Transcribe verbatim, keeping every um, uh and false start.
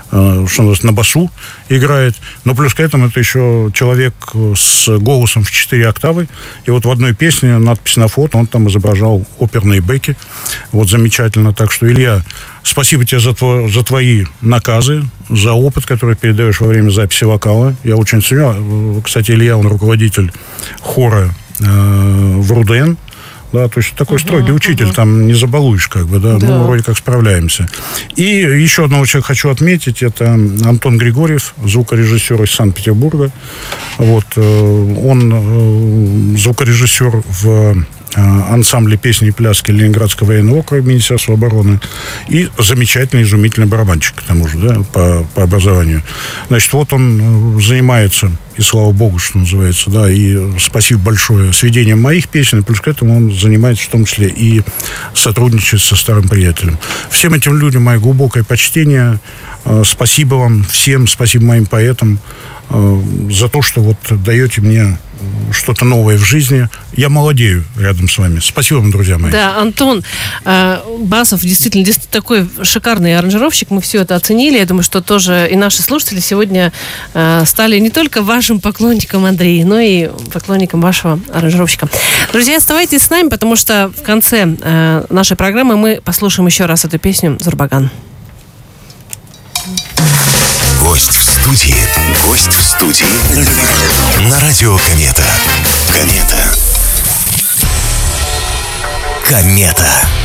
что называется, на басу играет. Но плюс к этому это еще человек с голосом в четыре октавы. И вот в одной песне, надпись на фото, он там изображал оперные бэки. Вот замечательно. Так что, Илья, спасибо тебе за, тво, за твои наказы, за опыт, который передаешь во время записи вокала. Я очень ценю. Кстати, Илья, он руководитель хора э, в РУДН. Да, то есть такой uh-huh, строгий учитель, uh-huh. там не забалуешь, как бы, да, да, мы вроде как справляемся. И еще одного человека хочу отметить, это Антон Григорьев, звукорежиссер из Санкт-Петербурга. Вот, он звукорежиссер в ансамбле песни и пляски Ленинградского военного округа Министерства обороны и замечательный, изумительный барабанщик, к тому же, да, по, по образованию. Значит, вот он занимается, и слава богу, что называется, да, и спасибо большое, сведением моих песен, и плюс к этому он занимается в том числе и сотрудничает со старым приятелем. Всем этим людям мое глубокое почтение. Спасибо вам всем, спасибо моим поэтам за то, что вот даете мне что-то новое в жизни. Я молодею рядом с вами. Спасибо вам, друзья мои. Да, Антон э, Басов действительно, действительно такой шикарный аранжировщик. Мы все это оценили. Я думаю, что тоже и наши слушатели сегодня э, стали не только вашим поклонником, Андрей, но и поклонником вашего аранжировщика. Друзья, оставайтесь с нами, потому что в конце э, нашей программы мы послушаем еще раз эту песню «Зурбаган». Гость в студии. Гость в студии. На радио Комета. Комета. Комета.